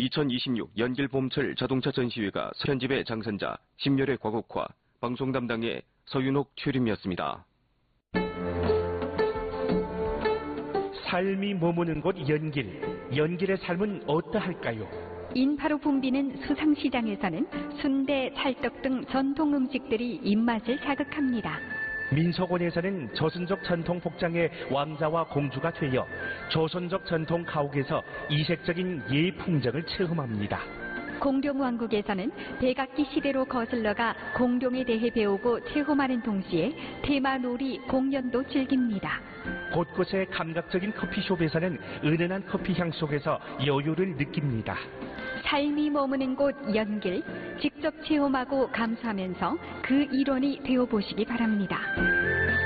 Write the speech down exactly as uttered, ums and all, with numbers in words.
이천이십육 연길봄철 자동차 전시회가 편집의 장선자, 심열의 과곡화, 방송 담당의 서윤옥 최림이었습니다. 삶이 머무는 곳 연길. 연길의 삶은 어떠할까요? 인파로 붐비는 수상시장에서는 순대, 찰떡 등 전통 음식들이 입맛을 자극합니다. 민속원에서는 조선족 전통 복장의 왕자와 공주가 되어 조선족 전통 가옥에서 이색적인 예풍정을 체험합니다. 공룡왕국에서는 백악기 시대로 거슬러가 공룡에 대해 배우고 체험하는 동시에 테마놀이 공연도 즐깁니다. 곳곳의 감각적인 커피숍에서는 은은한 커피향 속에서 여유를 느낍니다. 삶이 머무는 곳 연길, 직접 체험하고 감수하면서 그 일원이 되어보시기 바랍니다.